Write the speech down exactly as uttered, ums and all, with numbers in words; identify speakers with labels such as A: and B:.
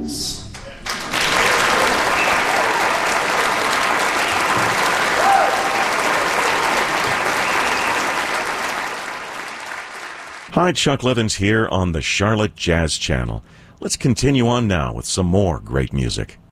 A: Levens.
B: Hi, Chuck Levens here on the Charlotte Jazz Channel. Let's continue on now with some more great music.